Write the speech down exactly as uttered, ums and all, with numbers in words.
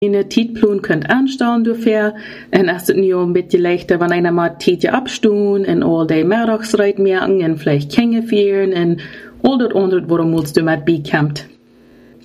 Eine Tietplan könnt anstellen dafür. Und es ist nu ein bisschen leichter, wenn einer mal Tietje abstehen und all die Mittagsreit merken und vielleicht Känge führen und all das andere, worum du mit beikommt.